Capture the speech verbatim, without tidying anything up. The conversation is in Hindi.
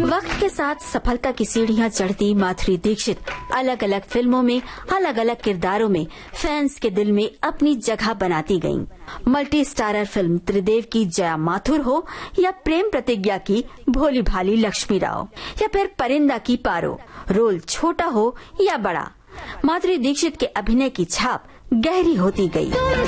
वक्त के साथ सफलता की सीढ़ियां चढ़ती माधुरी दीक्षित अलग अलग फिल्मों में अलग अलग किरदारों में फैंस के दिल में अपनी जगह बनाती गईं। मल्टी स्टारर फिल्म त्रिदेव की जया माथुर हो या प्रेम प्रतिज्ञा की भोली भाली लक्ष्मी राव या फिर परिंदा की पारो, रोल छोटा हो या बड़ा, माधुरी दीक्षित के अभिनय की छाप गहरी होती गई।